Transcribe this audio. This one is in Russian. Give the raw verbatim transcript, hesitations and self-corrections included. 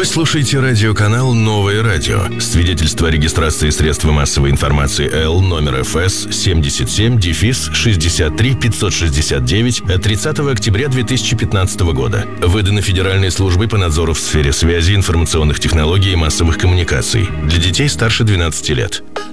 Вы слушаете радиоканал «Новое радио». Свидетельство о регистрации средств массовой информации Л номер эф эс семьдесят семь шестьдесят три пятьсот шестьдесят девять от тридцатого октября две тысячи пятнадцатого года. Выдано Федеральной службой по надзору в сфере связи, информационных технологий и массовых коммуникаций. Для детей старше двенадцати лет.